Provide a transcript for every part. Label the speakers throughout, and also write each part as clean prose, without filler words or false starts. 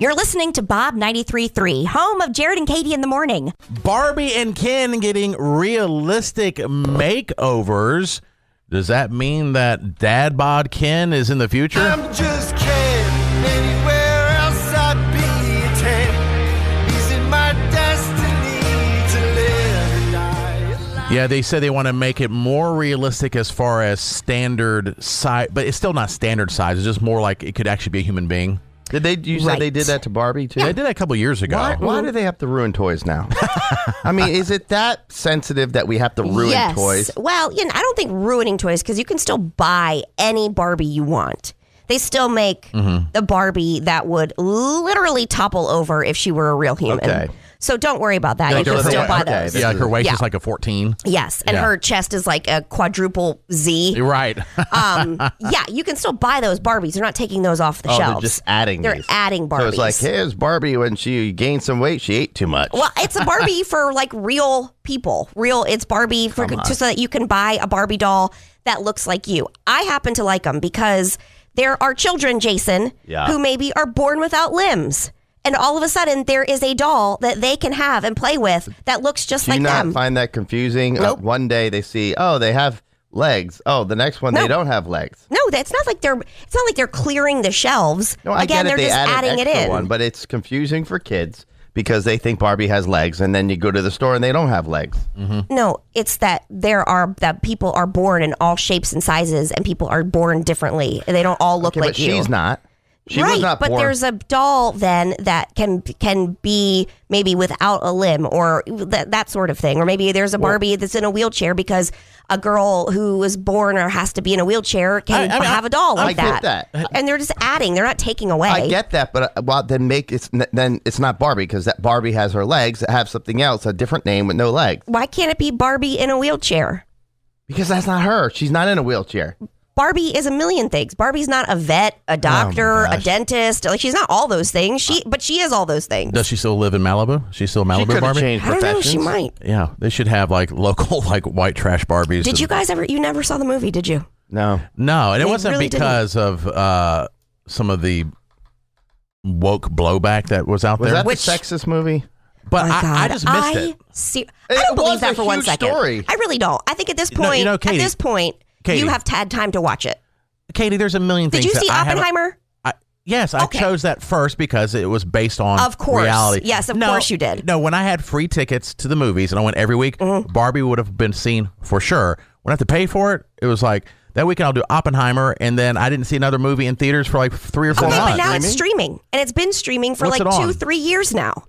Speaker 1: You're listening to Bob 93.3, home of Jared and Katie in the morning.
Speaker 2: Barbie and Ken getting realistic makeovers. Does that mean that Dad Bod Ken is in the future?
Speaker 3: I'm just Ken, anywhere else I'd be 10. Is it my destiny to live and die?
Speaker 2: Yeah, they said they want to make it more realistic as far as standard size, but it's still not standard size. It's just more like it could actually be a human being.
Speaker 4: You said they did that to Barbie too?
Speaker 2: Yeah, they did that a couple years ago.
Speaker 4: Why do they have to ruin toys now? I mean, is it that sensitive that we have to ruin toys?
Speaker 1: Well, I don't think ruining toys, because you can still buy any Barbie you want. They still make the Barbie that would literally topple over if she were a real human.
Speaker 4: Okay.
Speaker 1: So don't worry about that.
Speaker 2: Yeah,
Speaker 1: You can
Speaker 2: like
Speaker 1: still buy
Speaker 4: okay,
Speaker 1: those.
Speaker 2: Yeah, like her waist
Speaker 1: Yeah.
Speaker 2: is like a 14.
Speaker 1: Yes, and
Speaker 2: Yeah.
Speaker 1: her chest is like a quadruple Z.
Speaker 2: You're right.
Speaker 1: Yeah, you can still buy those Barbies. They're not taking those off the shelves.
Speaker 4: They're just adding
Speaker 1: They're
Speaker 4: these.
Speaker 1: adding Barbies.
Speaker 4: So it's like, here's Barbie when she gained some weight, she ate too much.
Speaker 1: Well, it's a Barbie for like real people. It's Barbie for just so that you can buy a Barbie doll that looks like you. I happen to like them because there are children, Jason, who maybe are born without limbs. And all of a sudden, there is a doll that they can have and play with that looks just
Speaker 4: Do
Speaker 1: like
Speaker 4: you not
Speaker 1: them.
Speaker 4: find that confusing?
Speaker 1: Nope.
Speaker 4: One day they see, they have legs. Oh, the next one they don't have legs.
Speaker 1: No, it's not like they're clearing the shelves.
Speaker 4: No, I
Speaker 1: Again,
Speaker 4: get it.
Speaker 1: they're
Speaker 4: They
Speaker 1: just
Speaker 4: add
Speaker 1: adding
Speaker 4: an
Speaker 1: it
Speaker 4: extra
Speaker 1: in.
Speaker 4: one, but it's confusing for kids because they think Barbie has legs, and then you go to the store and they don't have legs.
Speaker 1: No, it's that that people are born in all shapes and sizes, and people are born differently. They don't all look
Speaker 4: Okay,
Speaker 1: like
Speaker 4: but
Speaker 1: you.
Speaker 4: she's not. She
Speaker 1: right,
Speaker 4: was not
Speaker 1: but
Speaker 4: born.
Speaker 1: there's a doll then that can be maybe without a limb or that sort of thing, or maybe there's a Barbie that's in a wheelchair because a girl who was born or has to be in a wheelchair can have a doll like
Speaker 4: I get that.
Speaker 1: And they're just adding; they're not taking away.
Speaker 4: I get that, but then it's not Barbie because that Barbie has her legs that have something else, a different name with no legs.
Speaker 1: Why can't it be Barbie in a wheelchair?
Speaker 4: Because that's not her. She's not in a wheelchair.
Speaker 1: Barbie is a million things. Barbie's not a vet, a doctor, a
Speaker 4: gosh.
Speaker 1: dentist. Like, she's not all those things. But she is all those things.
Speaker 2: Does she still live in Malibu? She's still Malibu
Speaker 4: She could have
Speaker 2: Barbie?
Speaker 4: changed
Speaker 1: I don't know. She
Speaker 4: professions.
Speaker 1: might.
Speaker 2: Yeah, they should have like local like white trash Barbies.
Speaker 1: Did you guys ever? You never saw the movie, did you?
Speaker 4: No.
Speaker 2: No, and it
Speaker 1: They
Speaker 2: wasn't
Speaker 1: really
Speaker 2: because of some of the woke blowback that was out
Speaker 4: Was
Speaker 2: there.
Speaker 4: that
Speaker 1: Which-
Speaker 4: the sexist movie?
Speaker 2: But
Speaker 1: Oh my
Speaker 2: I
Speaker 1: God.
Speaker 2: just missed it.
Speaker 1: I
Speaker 4: It
Speaker 1: don't believe
Speaker 4: was
Speaker 1: that
Speaker 4: a
Speaker 1: for 1
Speaker 4: huge
Speaker 1: second.
Speaker 4: story.
Speaker 1: I really don't. I think at this point,
Speaker 2: Katie,
Speaker 1: you have had time to watch it.
Speaker 2: Katie, there's a million
Speaker 1: Did
Speaker 2: things.
Speaker 1: you see
Speaker 2: that I haven't-
Speaker 1: Oppenheimer?
Speaker 2: Yes, I
Speaker 1: Okay.
Speaker 2: chose that first because it was based on
Speaker 1: Of course.
Speaker 2: reality.
Speaker 1: Yes, of course you did.
Speaker 2: No, when I had free tickets to the movies and I went every week, Barbie would have been seen for sure. When I had to pay for it, it was like that weekend I'll do Oppenheimer, and then I didn't see another movie in theaters for like 3 or 4
Speaker 1: Okay,
Speaker 2: months.
Speaker 1: but now it's streaming, and it's been streaming for
Speaker 2: What's
Speaker 1: like
Speaker 2: it on?
Speaker 1: 2-3 years now.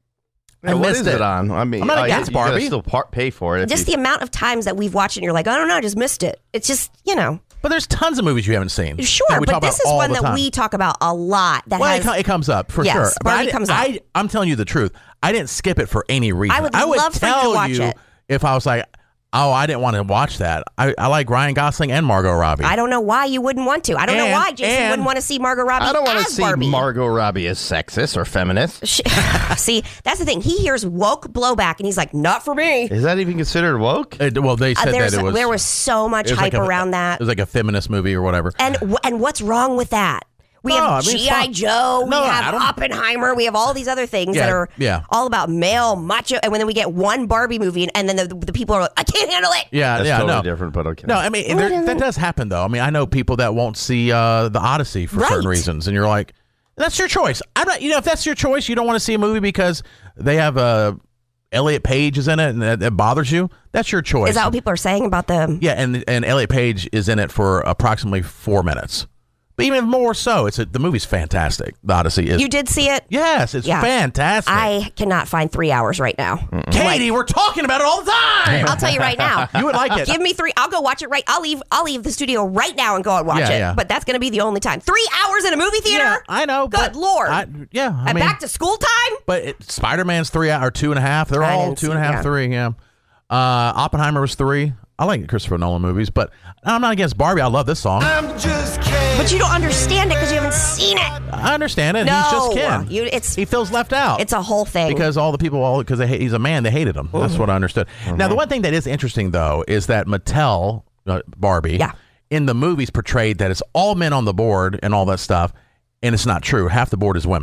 Speaker 2: I
Speaker 4: What
Speaker 2: missed
Speaker 4: is
Speaker 2: it.
Speaker 4: it on? I mean,
Speaker 2: I'm not against
Speaker 4: you gotta
Speaker 2: Barbie.
Speaker 4: still pay for it. if
Speaker 1: Just
Speaker 4: you-
Speaker 1: the amount of times that we've watched it, and you're like, I don't know, I just missed it. It's just,
Speaker 2: But there's tons of movies you haven't seen.
Speaker 1: Sure,
Speaker 2: that we
Speaker 1: but
Speaker 2: talk
Speaker 1: this
Speaker 2: about
Speaker 1: is
Speaker 2: all
Speaker 1: one
Speaker 2: the
Speaker 1: that
Speaker 2: time.
Speaker 1: we talk about a lot. That
Speaker 2: Well,
Speaker 1: has
Speaker 2: it comes up for
Speaker 1: Yes,
Speaker 2: sure. But
Speaker 1: Barbie comes up.
Speaker 2: I'm telling you the truth. I didn't skip it for any reason.
Speaker 1: I would love for you to
Speaker 2: tell
Speaker 1: watch it.
Speaker 2: if I was like, oh, I didn't want to watch that. I like Ryan Gosling and Margot Robbie.
Speaker 1: I don't know why you wouldn't want to. I don't know
Speaker 2: And-
Speaker 1: why Jason
Speaker 2: and-
Speaker 1: wouldn't want to see Margot Robbie
Speaker 4: I don't want to
Speaker 1: as
Speaker 4: see
Speaker 1: Barbie.
Speaker 4: Margot Robbie as sexist or feminist.
Speaker 1: See, that's the thing. He hears woke blowback, and he's like, not for me.
Speaker 4: Is that even considered woke?
Speaker 2: Well, they said that it was.
Speaker 1: There was so much
Speaker 2: it was
Speaker 1: hype
Speaker 2: like
Speaker 1: around
Speaker 2: It
Speaker 1: that.
Speaker 2: was like a feminist movie or whatever.
Speaker 1: And what's wrong with that? We
Speaker 2: No,
Speaker 1: have
Speaker 2: I mean, it's
Speaker 1: G.I.
Speaker 2: fine.
Speaker 1: Joe,
Speaker 2: No,
Speaker 1: we
Speaker 2: I
Speaker 1: have
Speaker 2: don't-
Speaker 1: Oppenheimer, we have all these other things that are all about male, macho, and then we get one Barbie movie, and then the people are like, I can't handle it.
Speaker 2: Yeah,
Speaker 4: That's
Speaker 2: yeah,
Speaker 4: totally
Speaker 2: no.
Speaker 4: different, but okay.
Speaker 2: No, I mean that does happen though. I mean, I know people that won't see the Odyssey for certain
Speaker 1: Right.
Speaker 2: reasons, and you're like, that's your choice. I'm not. If that's your choice, you don't want to see a movie because they have Elliot Page is in it, and it bothers you. That's your choice.
Speaker 1: Is that what people are saying about them?
Speaker 2: Yeah, and Elliot Page is in it for approximately 4 minutes. But even more so, the movie's fantastic. The Odyssey is.
Speaker 1: You did see it?
Speaker 2: Yes, it's
Speaker 1: Yeah.
Speaker 2: fantastic.
Speaker 1: I cannot find 3 hours right now.
Speaker 2: Katie, we're talking about it all the time.
Speaker 1: I'll tell you right now.
Speaker 2: You would like it.
Speaker 1: Give me 3. I'll go watch it right. I'll leave the studio right now and go and watch
Speaker 2: Yeah,
Speaker 1: it.
Speaker 2: yeah.
Speaker 1: But that's going to be the only time. 3 hours in a movie theater?
Speaker 2: Yeah, I know.
Speaker 1: Good
Speaker 2: but
Speaker 1: Lord.
Speaker 2: I mean,
Speaker 1: and back to school time?
Speaker 2: But Spider-Man's 3 hours or 2.5. They're
Speaker 1: I
Speaker 2: all
Speaker 1: didn't
Speaker 2: 2.5,
Speaker 1: see- yeah.
Speaker 2: 3. Yeah. Oppenheimer was 3. I like Christopher Nolan movies, but I'm not against Barbie. I love this song.
Speaker 3: I'm just Ken.
Speaker 1: But you don't understand it because you haven't seen it.
Speaker 2: I understand it.
Speaker 1: No,
Speaker 2: He's just Ken.
Speaker 1: it's
Speaker 2: he feels left out.
Speaker 1: it's a whole thing.
Speaker 2: Because all the people, because he's a man, they hated him. That's what I understood. Now, the one thing that is interesting, though, is that Mattel, Barbie,
Speaker 1: Yeah.
Speaker 2: in the movies portrayed that it's all men on the board and all that stuff, and it's not true. Half the board is women.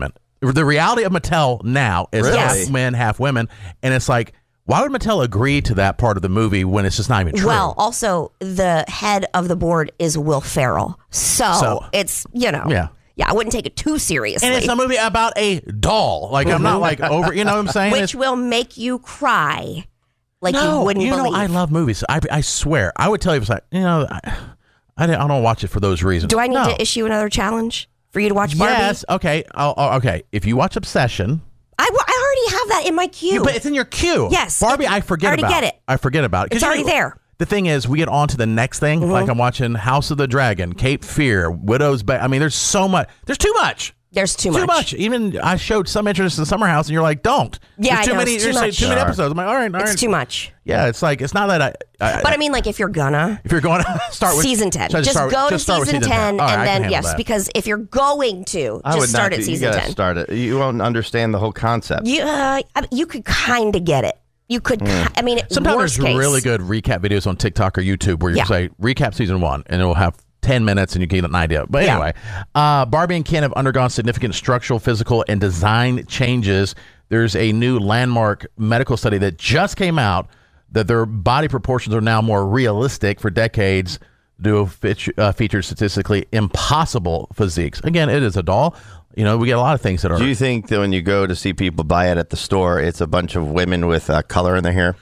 Speaker 2: The reality of Mattel now is
Speaker 4: Really?
Speaker 2: half men, half women, and it's like, why would Mattel agree to that part of the movie when it's just not even true?
Speaker 1: Well, also the head of the board is Will Ferrell, so it's yeah, I wouldn't take it too seriously.
Speaker 2: And it's a movie about a doll. Like I'm not like over, you know what I'm saying?
Speaker 1: Which will make you cry, like you wouldn't believe.
Speaker 2: I love movies. I swear, I would tell you, it's like, I don't watch it for those reasons.
Speaker 1: Do I need to issue another challenge for you to watch Barbie?
Speaker 2: Yes. Okay. Okay. If you watch Obsession.
Speaker 1: I already have that in my queue.
Speaker 2: But it's in your queue.
Speaker 1: Yes.
Speaker 2: Barbie, I forget about.
Speaker 1: I already get it.
Speaker 2: I forget about it.
Speaker 1: It's already there.
Speaker 2: The thing is, we get on to the next thing. Like I'm watching House of the Dragon, Cape Fear, Widow's Bay. I mean, there's so much. There's too much.
Speaker 1: There's too much.
Speaker 2: Even I showed some interest in Summer House, and you're like, don't.
Speaker 1: Yeah,
Speaker 2: there's
Speaker 1: I know, it's too much.
Speaker 2: Too many episodes. I'm like, all right.
Speaker 1: It's too much.
Speaker 2: Yeah, it's like, it's not that
Speaker 1: But I mean, like, if you're going to start with season 10, just go to season 10, and then, yes, because if you're going to, just start at season 10.
Speaker 4: Start it. You won't understand the whole concept.
Speaker 1: You could kind of get it. You could, I mean,
Speaker 2: sometimes
Speaker 1: worst
Speaker 2: there's
Speaker 1: case.
Speaker 2: really good recap videos on TikTok or YouTube where you say, recap season 1, and it will have 10 minutes and you get an idea. But anyway, Barbie and Ken have undergone significant structural, physical, and design changes. There's a new landmark medical study that just came out that their body proportions are now more realistic. For decades, duo featured statistically impossible physiques. Again, it is a doll. We get a lot of things that are...
Speaker 4: Do you think that when you go to see people buy it at the store, it's a bunch of women with color in their hair?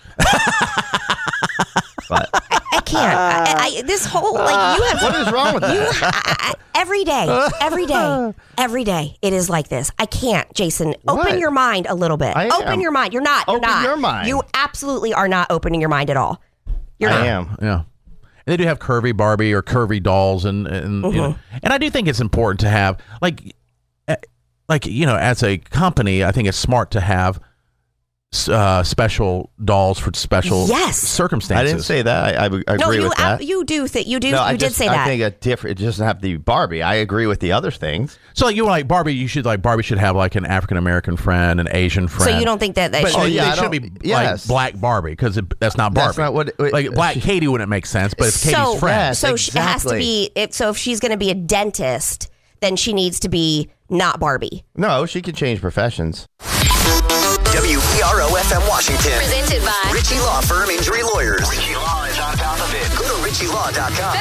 Speaker 4: But
Speaker 1: I can't. This whole, like, you have...
Speaker 4: What is wrong with that?
Speaker 1: Every day, it is like this. I can't, Jason. Open your mind a little bit. Open your mind. You're not.
Speaker 4: Open your mind.
Speaker 1: You absolutely are not opening your mind at all. You're not.
Speaker 4: I am.
Speaker 2: Yeah. And they do have curvy Barbie or curvy dolls, and and I do think it's important to have, like, as a company, I think it's smart to have special dolls for special circumstances.
Speaker 4: I didn't say that. I agree with that.
Speaker 1: You do think you do.
Speaker 4: No,
Speaker 1: you did say that.
Speaker 4: I think it doesn't have to be Barbie. I agree with the other things.
Speaker 2: So Barbie should have like an African American friend, an Asian friend.
Speaker 1: So you don't think that they should?
Speaker 2: It should be like Black Barbie, because that's not Barbie.
Speaker 4: That's not what.
Speaker 2: Like Black Katie wouldn't make sense, but it's Katie's friend.
Speaker 1: So it has to be. So if she's going to be a dentist, then she needs to be not Barbie.
Speaker 4: No, she can change professions.
Speaker 5: WERO-FM Washington.
Speaker 6: Presented by
Speaker 5: Ritchie Law Firm Injury Lawyers.
Speaker 6: Ritchie Law is on top of it.
Speaker 5: Go to RitchieLaw.com.